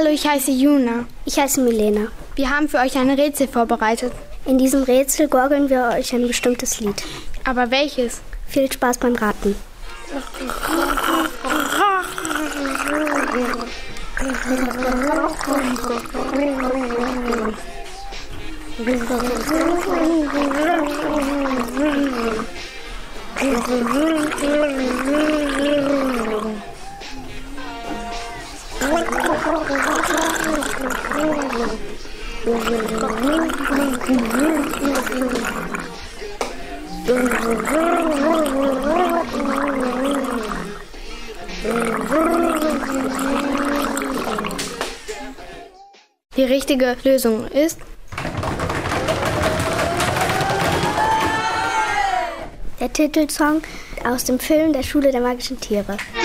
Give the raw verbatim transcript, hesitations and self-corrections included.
Hallo, ich heiße Juna. Ich heiße Milena. Wir haben für euch ein Rätsel vorbereitet. In diesem Rätsel gorgeln wir euch ein bestimmtes Lied. Aber welches? Viel Spaß beim Raten. Die richtige Lösung ist der Titelsong aus dem Film Der Schule der magischen Tiere.